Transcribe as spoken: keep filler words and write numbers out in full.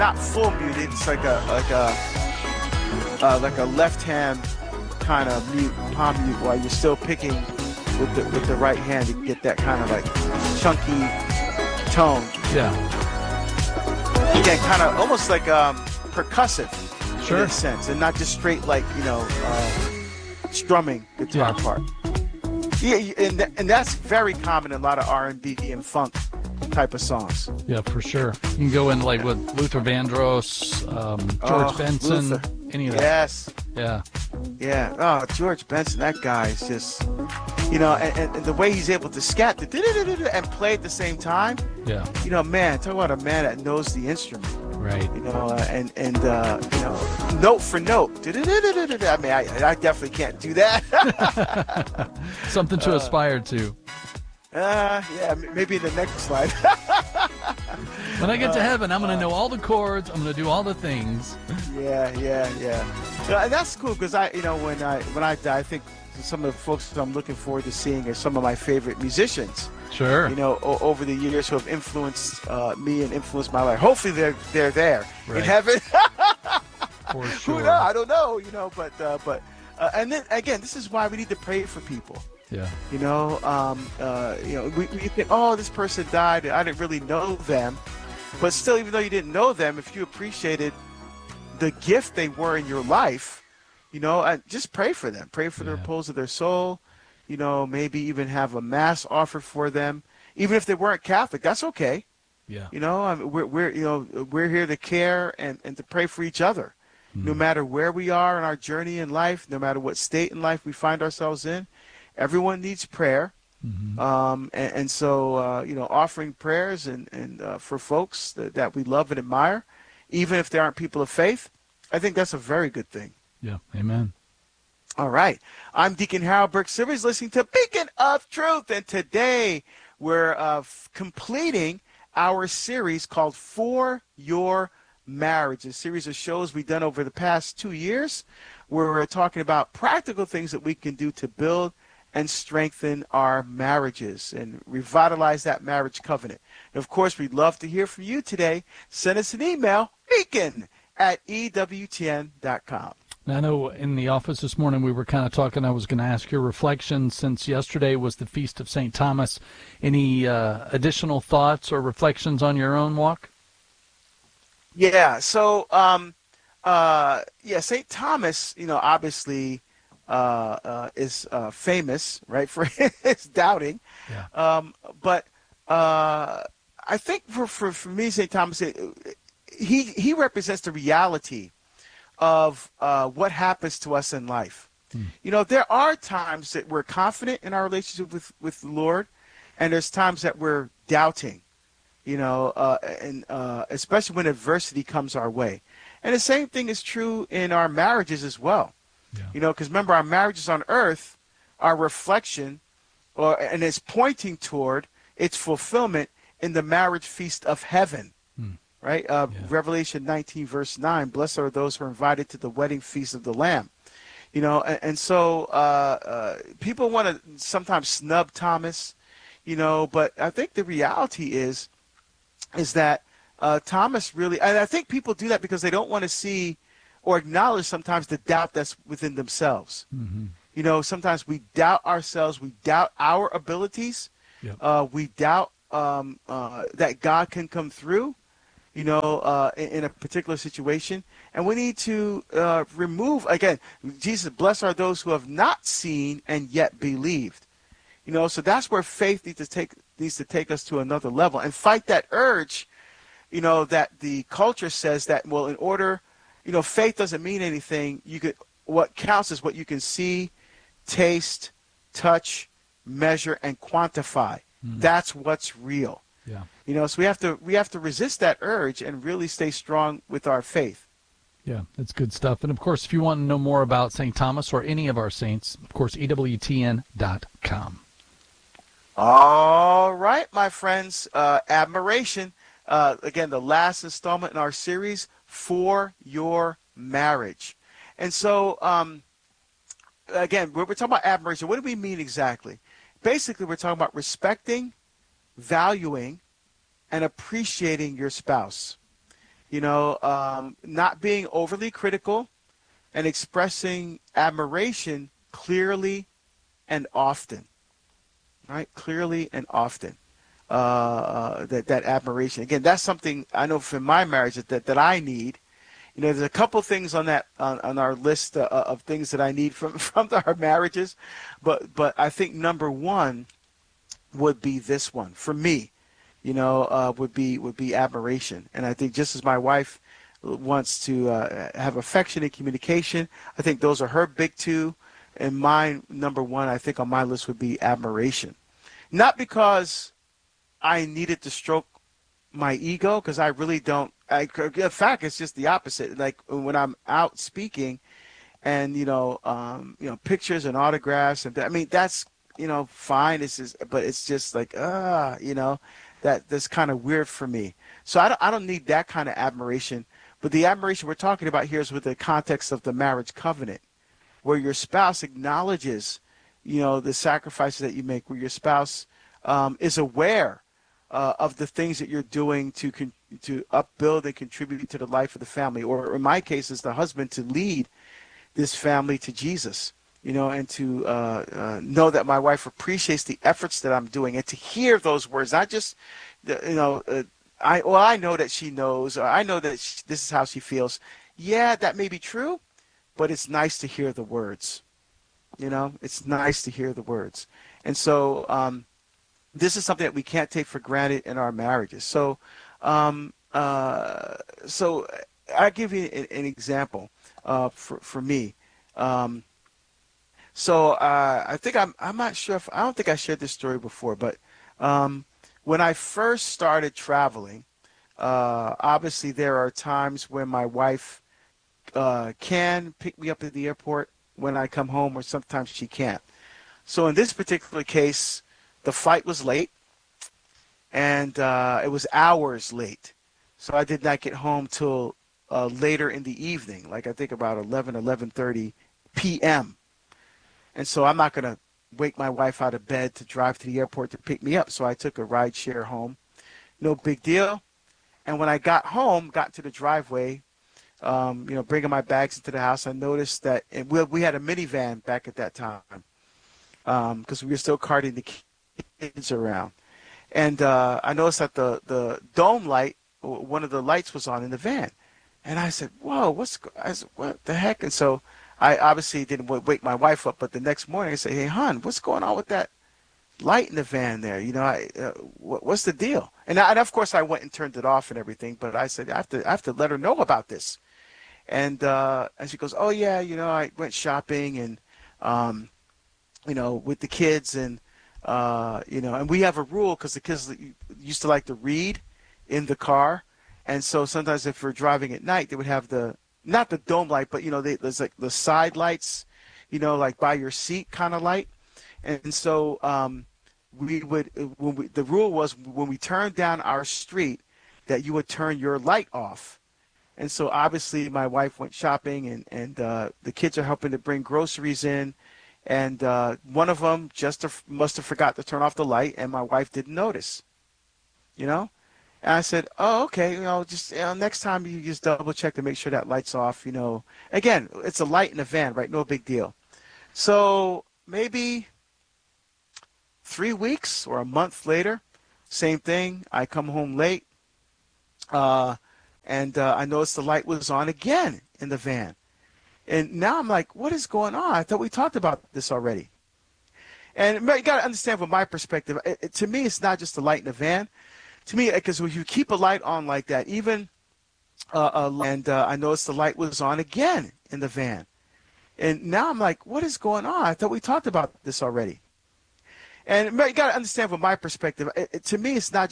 not full muted. It's like a like a uh, like a left hand kind of mute, palm mute, while you're still picking with the with the right hand to get that kind of like chunky tone. Yeah. Again, kind of almost like um, percussive sure. in a sense, and not just straight like you know uh, strumming guitar yeah. part. Yeah, and th- and that's very common in a lot of R and B and funk type of songs. Yeah, for sure. You can go in like with Luther Vandross, um, George oh, Benson, Luther. any of that. Yes. Yeah. Yeah. Oh, George Benson, that guy is just, you know, and, and, and the way he's able to scat the and play at the same time. Yeah. You know, man, talk about a man that knows the instrument. Right. You know, uh, and and uh, you know, note for note. I mean, I, I definitely can't do that. Something to uh, aspire to. Uh, yeah, maybe in the next slide. When I get to heaven, I'm going to know all the chords. I'm going to do all the things. Yeah, yeah, yeah. So, and that's cool because I, you know, when I when I die, I think some of the folks I'm looking forward to seeing are some of my favorite musicians. Sure. You know, o- over the years who have influenced uh, me and influenced my life. Hopefully, they're they're there right. in heaven. For sure. Who knows? I don't know. You know, but uh, but uh, and then again, this is why we need to pray for people. Yeah. You know, um, uh, you know, we, we think, oh, this person died. I didn't really know them, but still, even though you didn't know them, if you appreciated the gift they were in your life, you know, uh, just pray for them. Pray for yeah. the repose of their soul. You know, maybe even have a mass offered for them, even if they weren't Catholic. That's okay. Yeah. You know, I mean, we're we're you know we're here to care and, and to pray for each other, mm. no matter where we are in our journey in life, no matter what state in life we find ourselves in. Everyone needs prayer, mm-hmm. um, and, and so uh, you know, offering prayers and and uh, for folks that, that we love and admire, even if they aren't people of faith, I think that's a very good thing. Yeah, amen. All right, I'm Deacon Harold Burke Silvers, listening to Beacon of Truth, and today we're uh, f- completing our series called For Your Marriage, a series of shows we've done over the past two years, where we're talking about practical things that we can do to build and strengthen our marriages and revitalize that marriage covenant. And of course, we'd love to hear from you today. Send us an email, beacon at E W T N dot com. Now, I know in the office this morning we were kind of talking, I was going to ask your reflections since yesterday was the Feast of Saint Thomas. Any uh, additional thoughts or reflections on your own walk? Yeah, so, um, uh, yeah, Saint Thomas, you know, obviously, Uh, uh, is uh, famous, right, for his doubting. Yeah. Um, but uh, I think for, for, for me, Saint Thomas, it, he he represents the reality of uh, what happens to us in life. Hmm. You know, there are times that we're confident in our relationship with, with the Lord, and there's times that we're doubting, you know, uh, and uh, especially when adversity comes our way. And the same thing is true in our marriages as well. Yeah. You know, because remember, our marriages on earth are reflection, or and it's pointing toward its fulfillment in the marriage feast of heaven, hmm. right? Uh, yeah. Revelation nineteen, verse nine, blessed are those who are invited to the wedding feast of the Lamb. You know, and, and so uh, uh, people want to sometimes snub Thomas, you know, but I think the reality is, is that uh, Thomas really, and I think people do that because they don't want to see or acknowledge sometimes the doubt that's within themselves. Mm-hmm. You know, sometimes we doubt ourselves, we doubt our abilities, yep. uh, we doubt um, uh, that God can come through, you know, uh, in, in a particular situation. And we need to uh, remove, again, Jesus, blessed are those who have not seen and yet believed. You know, so that's where faith needs to take needs to take us to another level and fight that urge, you know, that the culture says that, well, in order, you know, faith doesn't mean anything. You could, what counts is what you can see, taste, touch, measure, and quantify. Mm. That's what's real. Yeah. You know, so we have to we have to resist that urge and really stay strong with our faith. Yeah, that's good stuff. And of course, if you want to know more about Saint Thomas or any of our saints, of course, E W T N dot com. All right, my friends, uh, admiration. Uh, again, the last installment in our series, For Your Marriage. And so, um, again, we're, we're talking about admiration. What do we mean exactly? Basically, we're talking about respecting, valuing, and appreciating your spouse. You know, um, not being overly critical and expressing admiration clearly and often, right? Clearly and often. Uh, uh, that that admiration. Again, that's something I know for my marriage that that, that I need. You know, there's a couple things on that on, on our list uh, of things that I need from from our marriages, but but I think number one would be this one for me. You know, uh, would be would be admiration, and I think just as my wife wants to uh, have affectionate communication, I think those are her big two, and mine number one. I think on my list would be admiration, not because I needed to stroke my ego, because I really don't. I, in fact, it's just the opposite. Like when I'm out speaking, and you know, um, you know, pictures and autographs, and I mean that's you know fine. It's just, but it's just like ah, uh, you know, that that's kind of weird for me. So I don't I don't need that kind of admiration. But the admiration we're talking about here is with the context of the marriage covenant, where your spouse acknowledges, you know, the sacrifices that you make, where your spouse um, is aware uh, of the things that you're doing to con- to upbuild and contribute to the life of the family, or in my case, as the husband, to lead this family to Jesus, you know, and to uh, uh, know that my wife appreciates the efforts that I'm doing, and to hear those words, not just, the, you know, uh, I well, I know that she knows, or I know that she, this is how she feels. Yeah, that may be true, but it's nice to hear the words. You know, it's nice to hear the words. And so um, this is something that we can't take for granted in our marriages. So, um, uh, so I'll give you an, an example uh, for, for me. Um, so uh, I think I'm, I'm not sure if, I don't think I shared this story before, but um, when I first started traveling, uh, obviously there are times when my wife uh, can pick me up at the airport when I come home, or sometimes she can't. So in this particular case, the flight was late, and uh, it was hours late. So I did not get home till uh, later in the evening, like I think about eleven, eleven thirty p m And so I'm not going to wake my wife out of bed to drive to the airport to pick me up. So I took a ride share home. No big deal. And when I got home, got to the driveway, um, you know, bringing my bags into the house, I noticed that and we, we had a minivan back at that time because um, we were still carting the kids around. And uh, I noticed that the, the dome light, one of the lights was on in the van. And I said, whoa, what's, I said, what the heck? And so I obviously didn't wake my wife up, but the next morning I said, hey, hon, what's going on with that light in the van there? You know, I, uh, what, what's the deal? And, I, and of course I went and turned it off and everything, but I said, I have to, I have to let her know about this. And, uh, and she goes, oh yeah, you know, I went shopping and, um, you know, with the kids and, uh, you know, and we have a rule because the kids used to like to read in the car. And so sometimes if we're driving at night, they would have the, not the dome light, but, you know, they, there's like the side lights, you know, like by your seat kind of light. And so um, we would, when we, the rule was when we turned down our street, that you would turn your light off. And so obviously my wife went shopping, and, and uh, the kids are helping to bring groceries in. And uh, one of them just must have forgot to turn off the light, and my wife didn't notice, you know? And I said, oh, okay, you know, just you know, next time you just double check to make sure that light's off, you know. Again, it's a light in a van, right? No big deal. So maybe three weeks or a month later, same thing. I come home late, uh, and uh, I noticed the light was on again in the van. And now I'm like, what is going on? I thought we talked about this already. And you got to understand from my perspective, it, it, to me, it's not just the light in the van. To me, because when you keep a light on like that, even, uh, uh, and uh, I noticed the light was on again in the van. And now I'm like, what is going on? I thought we talked about this already. And you got to understand from my perspective, it, it, to me, it's not